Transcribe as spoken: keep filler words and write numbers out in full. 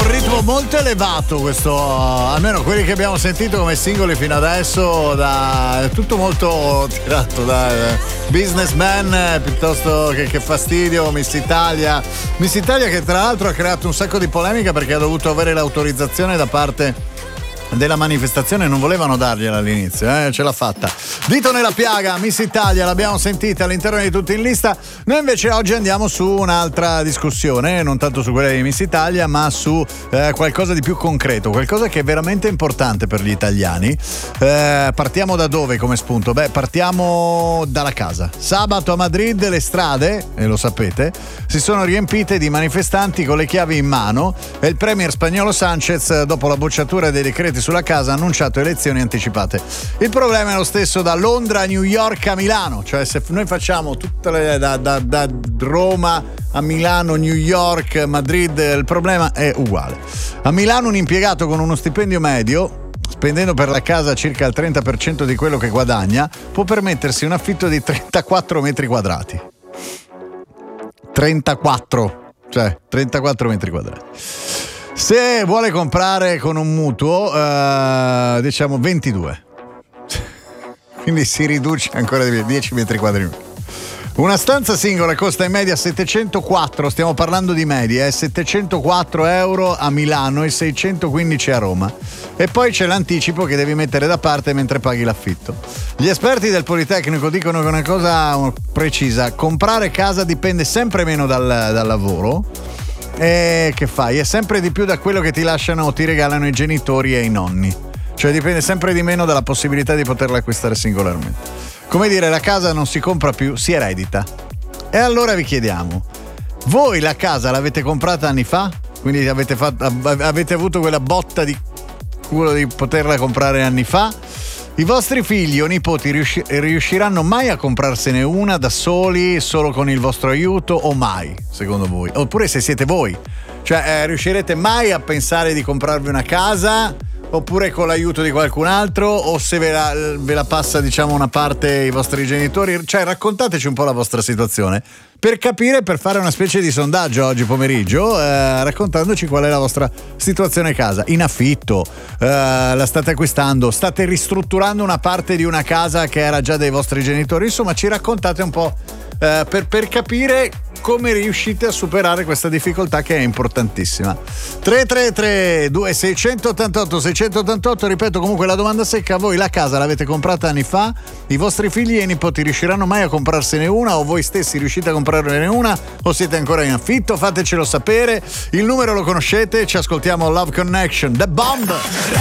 un ritmo molto elevato questo, almeno quelli che abbiamo sentito come singoli fino adesso, da, è tutto molto tirato da eh, Businessman eh, piuttosto che, che fastidio. Miss Italia, Miss Italia che tra l'altro ha creato un sacco di polemica perché ha dovuto avere l'autorizzazione da parte della manifestazione, non volevano dargliela all'inizio, eh? Ce l'ha fatta. Dito nella piaga, Miss Italia, l'abbiamo sentita all'interno di Tutti in Lista. Noi invece oggi andiamo su un'altra discussione, non tanto su quella di Miss Italia, ma su eh, qualcosa di più concreto, qualcosa che è veramente importante per gli italiani. Eh, partiamo da dove come spunto? Beh, partiamo dalla casa. Sabato a Madrid le strade, e lo sapete, si sono riempite di manifestanti con le chiavi in mano e il premier spagnolo Sanchez, dopo la bocciatura dei decreti sulla casa, ha annunciato elezioni anticipate. Il problema è lo stesso da Londra a New York a Milano, cioè se noi facciamo tutte le da, da, da Roma a Milano, New York, Madrid, il problema è uguale. A Milano un impiegato con uno stipendio medio, spendendo per la casa circa il trenta per cento di quello che guadagna, può permettersi un affitto di trentaquattro metri quadrati. trentaquattro, cioè trentaquattro metri quadrati. Se vuole comprare con un mutuo, eh, diciamo ventidue. Quindi si riduce ancora di più, dieci metri quadri. Una stanza singola costa in media settecentoquattro, stiamo parlando di media, eh, settecentoquattro euro a Milano e seicentoquindici a Roma. E poi c'è l'anticipo che devi mettere da parte mentre paghi l'affitto. Gli esperti del Politecnico dicono che una cosa precisa: comprare casa dipende sempre meno dal, dal lavoro. E che fai? È sempre di più da quello che ti lasciano o ti regalano i genitori e i nonni. Cioè dipende sempre di meno dalla possibilità di poterla acquistare singolarmente. Come dire, la casa non si compra più, si eredita. E allora vi chiediamo: voi la casa l'avete comprata anni fa? Quindi avete, fatto, avete avuto quella botta di culo di poterla comprare anni fa? I vostri figli o nipoti riusci- riusciranno mai a comprarsene una da soli, solo con il vostro aiuto, o mai, secondo voi? Oppure se siete voi, cioè eh, riuscirete mai a pensare di comprarvi una casa, oppure con l'aiuto di qualcun altro, o se ve la, ve la passa, diciamo, una parte i vostri genitori? Cioè raccontateci un po' la vostra situazione per capire, per fare una specie di sondaggio oggi pomeriggio, eh, raccontandoci qual è la vostra situazione a casa. In affitto, eh, la state acquistando, state ristrutturando una parte di una casa che era già dei vostri genitori. Insomma, ci raccontate un po' eh, per, per capire come riuscite a superare questa difficoltà che è importantissima. Tre tre tre due sei otto otto sei otto otto, ripeto comunque la domanda secca: voi la casa l'avete comprata anni fa? I vostri figli e i nipoti riusciranno mai a comprarsene una, o voi stessi riuscite a comprarne una, o siete ancora in affitto? Fatecelo sapere, il numero lo conoscete, ci ascoltiamo Love Connection, The Bomb.